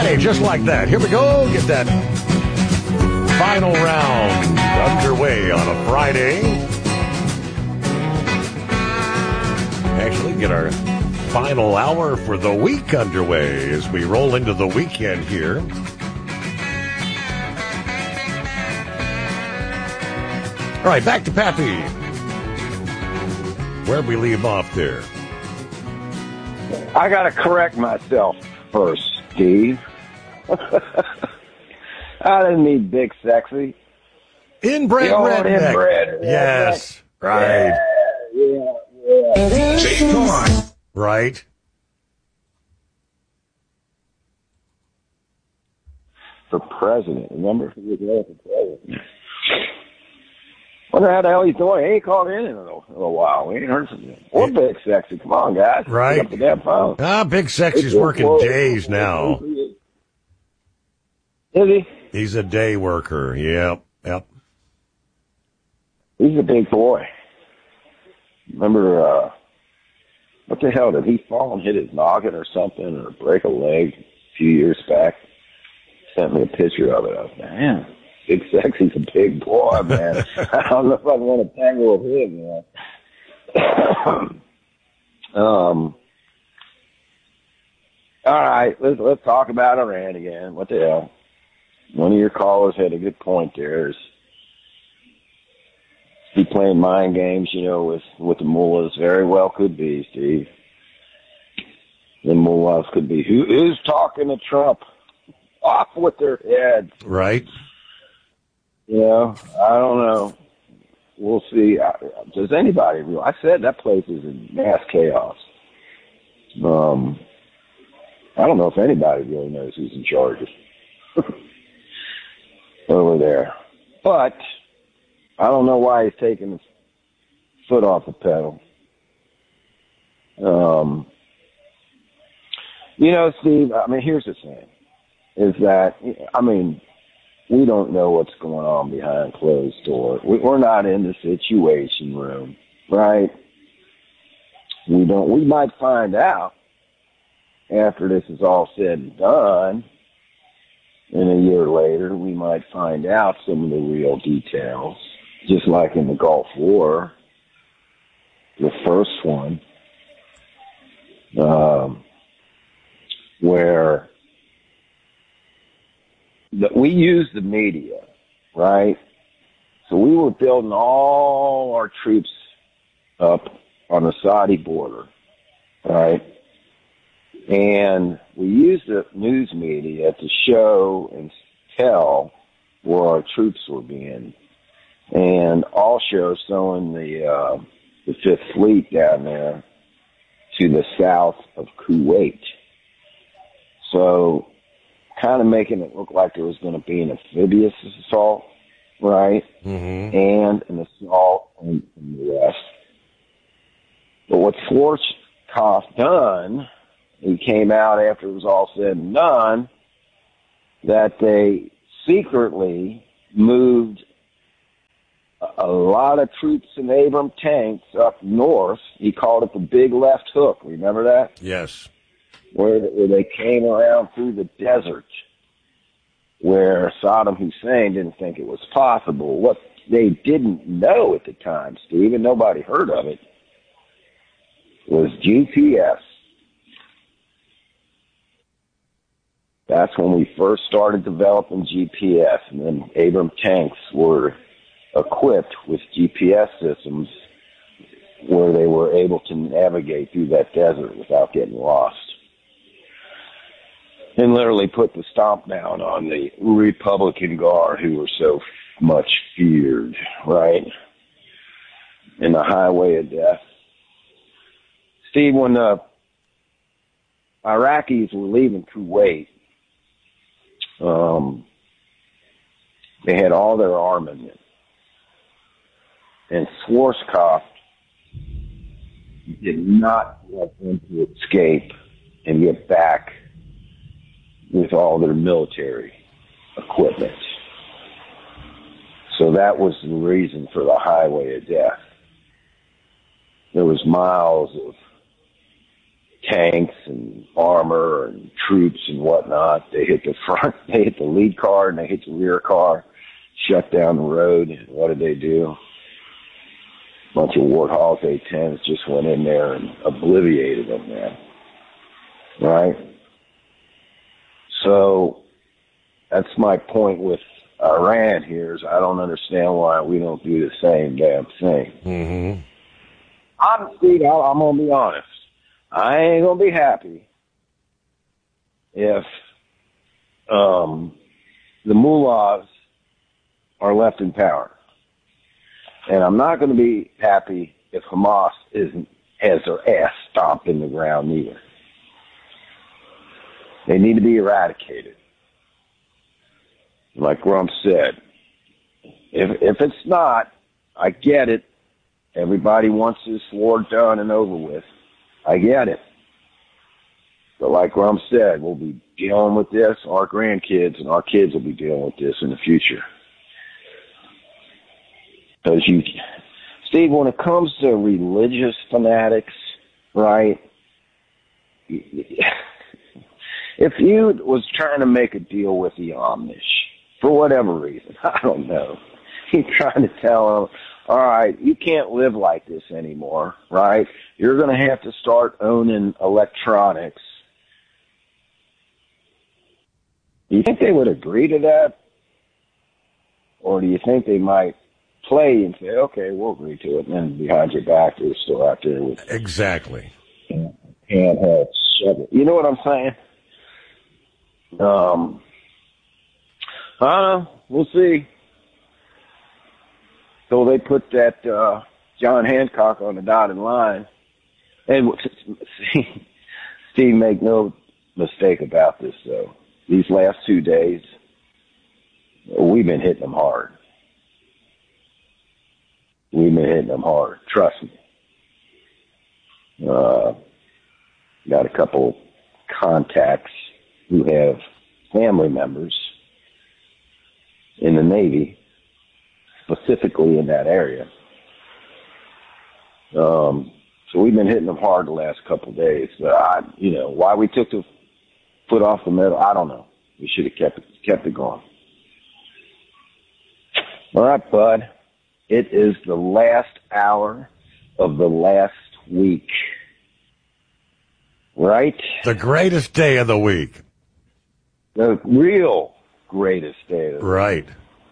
Friday, just like that. Here we go. Get that final round underway on a Friday. Actually, get our final hour for the week underway as we roll into the weekend here. All right, back to Pappy. Where'd we leave off there? I got to correct myself first, Steve. I didn't mean big sexy. Inbred redneck. Inbred. Yes, right. Yeah. Take on. Right. For president. Remember? He was there for president. Wonder how the hell he's doing. He ain't called in a little while. We ain't heard from him. Or Big Sexy. Come on, guys. Right. Pick up the damn phone. Big Sexy's working days now. Is he? He's a day worker. Yep. He's a big boy. Remember, what the hell, did he fall and hit his noggin or something, or break a leg a few years back? Sent me a picture of it. I was like, man, Big Sexy's a big boy, man. I don't know if I want to tangle with him, man. All right, let's talk about Iran again. What the hell? One of your callers had a good point there. Be playing mind games, with the mullahs. Very well could be, Steve. The mullahs could be. Who's talking to Trump? Off with their heads. Right. I don't know. We'll see. Does anybody realize? I said that place is in mass chaos. I don't know if anybody really knows who's in charge over there. But I don't know why he's taking his foot off the pedal. Steve, here's the thing, is that, we don't know what's going on behind closed doors. We're not in the Situation Room, right? We might find out after this is all said and done. And a year later, we might find out some of the real details, just like in the Gulf War, the first one, where we use the media, right? So we were building all our troops up on the Saudi border, right? And we used the news media to show and tell where our troops were being. And all shows showing the Fifth Fleet down there to the south of Kuwait. So kind of making it look like there was going to be an amphibious assault, right? Mm-hmm. And an assault in the west. But what Schwarzkopf done, he came out after it was all said and done, that they secretly moved a lot of troops and Abrams tanks up north. He called it the Big Left Hook. Remember that? Yes. Where they came around through the desert, where Saddam Hussein didn't think it was possible. What they didn't know at the time, Steve, and nobody heard of it, was GPS. That's when we first started developing GPS, and then Abrams tanks were equipped with GPS systems where they were able to navigate through that desert without getting lost. And literally put the stomp down on the Republican Guard who were so much feared, right? In the highway of death. Steve, when the Iraqis were leaving Kuwait, they had all their armament. And Schwarzkopf did not want them to escape and get back with all their military equipment. So that was the reason for the highway of death. There was miles of tanks and armor and troops and whatnot. They hit the front, they hit the lead car, and they hit the rear car, shut down the road. And what did they do? A bunch of Warthogs, A-10s just went in there and obliterated them, man. Right? So that's my point with Iran here is I don't understand why we don't do the same damn thing. Mm-hmm. Honestly, I'm going to be honest. I ain't going to be happy if the mullahs are left in power. And I'm not going to be happy if Hamas has their ass stomped in the ground either. They need to be eradicated. Like Grump said, if it's not, I get it. Everybody wants this war done and over with. I get it. But like Grump said, we'll be dealing with this, our grandkids, and our kids will be dealing with this in the future. Because Steve, when it comes to religious fanatics, right, if you was trying to make a deal with the Amish, for whatever reason, I don't know, you're trying to tell them, all right, you can't live like this anymore, right? You're going to have to start owning electronics. Do you think they would agree to that? Or do you think they might play and say, okay, we'll agree to it, and then behind your back, they're still out there with exactly handheld shovel. You know what I'm saying? I don't know. We'll see. So they put that John Hancock on the dotted line. And Steve, make no mistake about this, though. These last 2 days, we've been hitting them hard. We've been hitting them hard. Trust me. Got a couple contacts who have family members in the Navy, specifically in that area. So we've been hitting them hard the last couple of days. Why we took the foot off the metal, I don't know. We should have kept it going. All right, bud. It is the last hour of the last week. Right? The greatest day of the week. The real greatest day of the week. Right.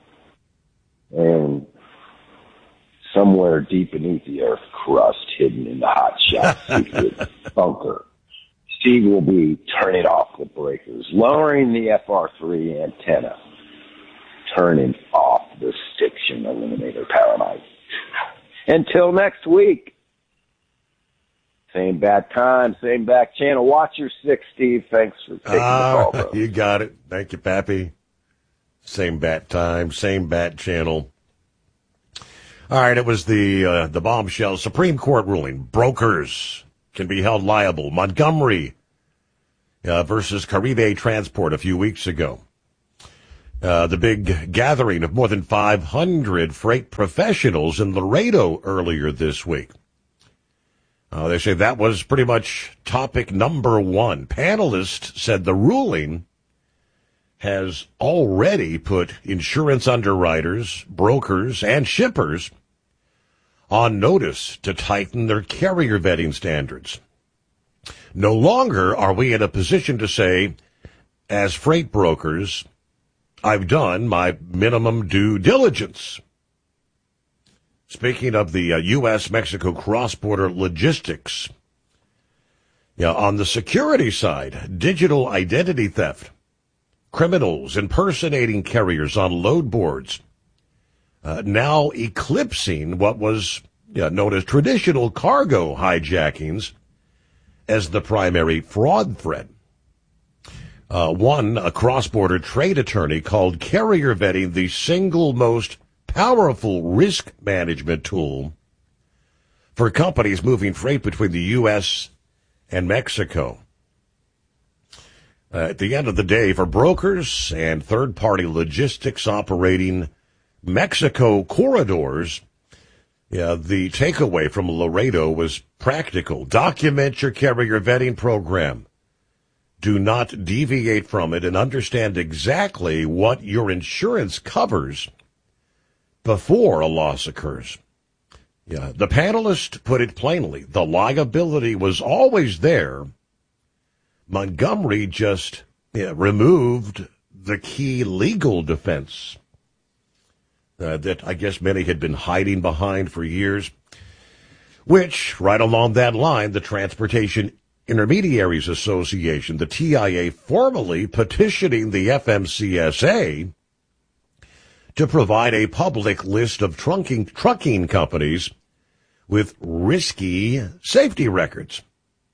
And somewhere deep beneath the earth crust, hidden in the hot shot secret bunker, Steve will be turning off the breakers, lowering the FR3 antenna, turning off the Stiction Eliminator Paramite. Until next week. Same bat time, same back channel. Watch your six, Steve. Thanks for taking the call, bro. You got it. Thank you, Pappy. Same bat time, same bat channel. All right, it was the bombshell Supreme Court ruling. Brokers can be held liable. Montgomery versus Caribe Transport a few weeks ago. The big gathering of more than 500 freight professionals in Laredo earlier this week. They say that was pretty much topic number one. Panelists said the ruling has already put insurance underwriters, brokers, and shippers on notice to tighten their carrier vetting standards. No longer are we in a position to say, as freight brokers, I've done my minimum due diligence. Speaking of the U.S.-Mexico cross-border logistics, on the security side, digital identity theft, criminals impersonating carriers on load boards, now eclipsing what was known as traditional cargo hijackings as the primary fraud threat. A cross-border trade attorney called carrier vetting the single most powerful risk management tool for companies moving freight between the U.S. and Mexico. At the end of the day, for brokers and third-party logistics operating Mexico corridors, the takeaway from Laredo was practical. Document your carrier vetting program. Do not deviate from it and understand exactly what your insurance covers before a loss occurs. Yeah, the panelist put it plainly. The liability was always there. Montgomery just removed the key legal defense that I guess many had been hiding behind for years, which, right along that line, the Transportation Intermediaries Association, the TIA, formally petitioning the FMCSA to provide a public list of trucking companies with risky safety records.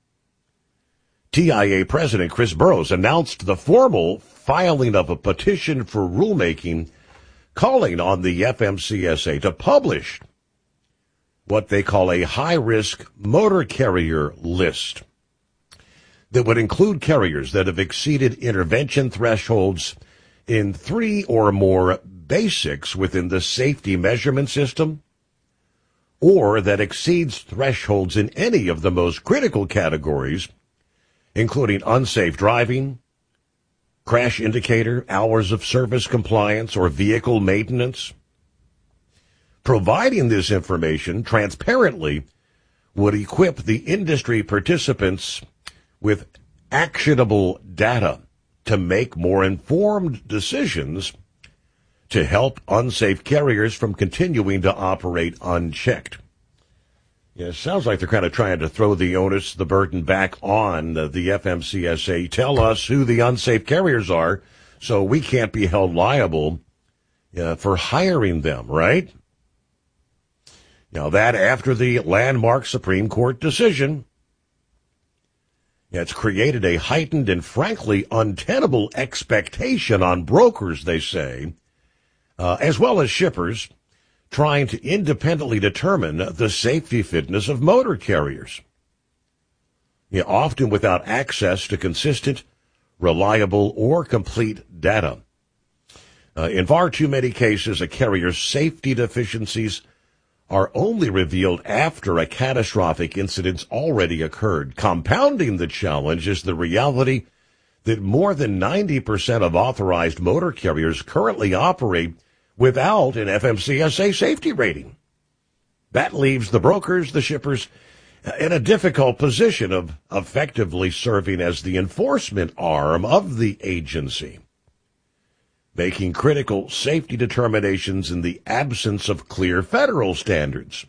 TIA President Chris Burrows announced the formal filing of a petition for rulemaking calling on the FMCSA to publish what they call a high-risk motor carrier list that would include carriers that have exceeded intervention thresholds in 3 or more basics within the safety measurement system, or that exceeds thresholds in any of the most critical categories, including unsafe driving, crash indicator, hours of service compliance, or vehicle maintenance. Providing this information transparently would equip the industry participants with actionable data to make more informed decisions to help unsafe carriers from continuing to operate unchecked. Yeah, it sounds like they're kind of trying to throw the onus, the burden back on the FMCSA. Tell us who the unsafe carriers are so we can't be held liable for hiring them, right? Now, that after the landmark Supreme Court decision, it's created a heightened and frankly untenable expectation on brokers, they say, as well as shippers, trying to independently determine the safety fitness of motor carriers, often without access to consistent, reliable, or complete data. In far too many cases, a carrier's safety deficiencies are only revealed after a catastrophic incident's already occurred. Compounding the challenge is the reality that more than 90% of authorized motor carriers currently operate without an FMCSA safety rating. That leaves the brokers, the shippers, in a difficult position of effectively serving as the enforcement arm of the agency, making critical safety determinations in the absence of clear federal standards.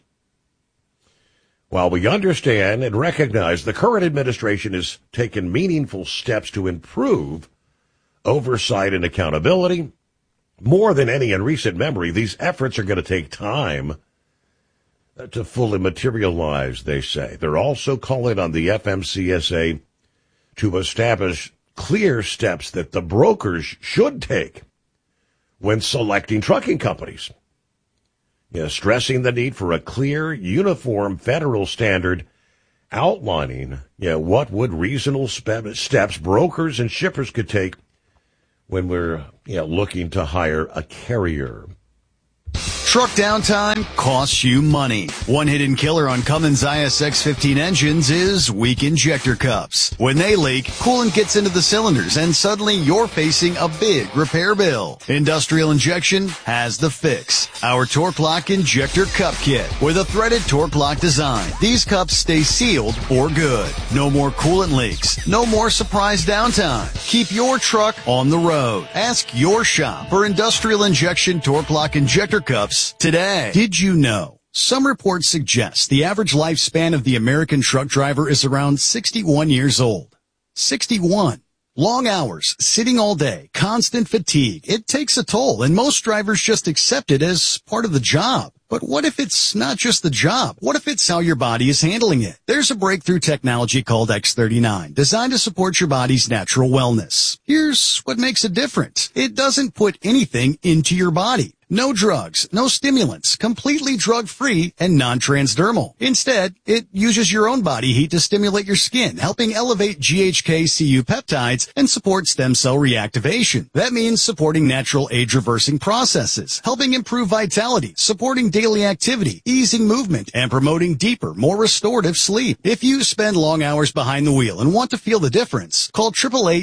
While we understand and recognize the current administration has taken meaningful steps to improve oversight and accountability, more than any in recent memory, these efforts are going to take time to fully materialize, they say. They're also calling on the FMCSA to establish clear steps that the brokers should take when selecting trucking companies, stressing the need for a clear, uniform federal standard outlining what would reasonable steps brokers and shippers could take when we're looking to hire a carrier. Truck downtime costs you money. One hidden killer on Cummins ISX-15 engines is weak injector cups. When they leak, coolant gets into the cylinders and suddenly you're facing a big repair bill. Industrial Injection has the fix. Our Torque Lock Injector Cup Kit with a threaded Torque Lock design. These cups stay sealed for good. No more coolant leaks. No more surprise downtime. Keep your truck on the road. Ask your shop for Industrial Injection Torque Lock Injector Cups today. Did you know? Some reports suggest the average lifespan of the American truck driver is around 61 years old. 61. Long hours, sitting all day, constant fatigue. It takes a toll, and most drivers just accept it as part of the job. But what if it's not just the job? What if it's how your body is handling it? There's a breakthrough technology called X39, designed to support your body's natural wellness. Here's what makes it different. It doesn't put anything into your body. No drugs, no stimulants, completely drug-free and non-transdermal. Instead, it uses your own body heat to stimulate your skin, helping elevate GHK-Cu peptides and support stem cell reactivation. That means supporting natural age-reversing processes, helping improve vitality, supporting daily activity, easing movement, and promoting deeper, more restorative sleep. If you spend long hours behind the wheel and want to feel the difference, call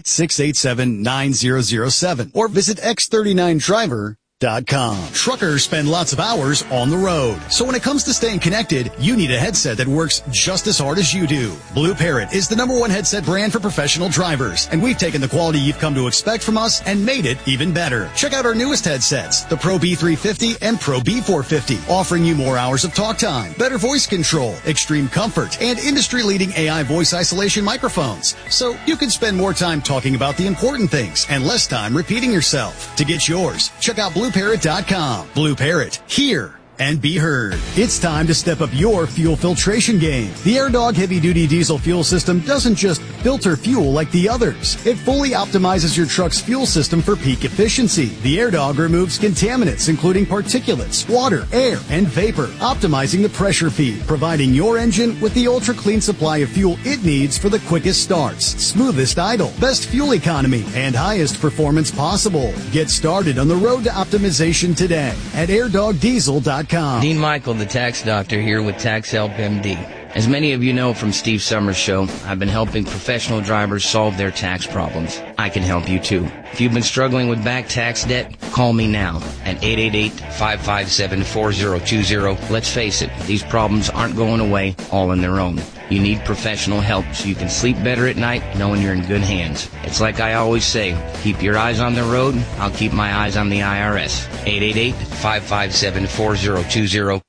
888-687-9007 or visit X39Driver.com. Truckers spend lots of hours on the road. So when it comes to staying connected, you need a headset that works just as hard as you do. Blue Parrot is the #1 headset brand for professional drivers, and we've taken the quality you've come to expect from us and made it even better. Check out our newest headsets, the Pro B350 and Pro B450, offering you more hours of talk time, better voice control, extreme comfort, and industry-leading AI voice isolation microphones. So you can spend more time talking about the important things and less time repeating yourself. To get yours, check out BlueParrot.com. Blue Parrot, hear and be heard. It's time to step up your fuel filtration game. The AirDog heavy-duty diesel fuel system doesn't just filter fuel like the others. It fully optimizes your truck's fuel system for peak efficiency. The AirDog removes contaminants, including particulates, water, air, and vapor, optimizing the pressure feed, providing your engine with the ultra-clean supply of fuel it needs for the quickest starts, smoothest idle, best fuel economy, and highest performance possible. Get started on the road to optimization today at airdogdiesel.com. Dean Michael, the tax doctor, here with Tax Help MD. As many of you know from Steve Summers' show, I've been helping professional drivers solve their tax problems. I can help you too. If you've been struggling with back tax debt, call me now at 888-557-4020. Let's face it, these problems aren't going away all on their own. You need professional help so you can sleep better at night knowing you're in good hands. It's like I always say, keep your eyes on the road, I'll keep my eyes on the IRS. 888-557-4020.